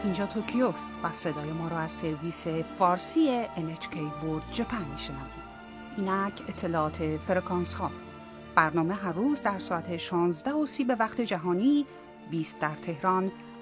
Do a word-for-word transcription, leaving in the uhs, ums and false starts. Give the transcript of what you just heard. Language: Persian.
اینجا توکیوست و صدای ما را از سرویس فارسی ان اچ کی ورلد ژاپن میشنوید. اینک اطلاعات فرکانس ها. برنامه هر روز در ساعت شانزده و سی به وقت جهانی، بیست در تهران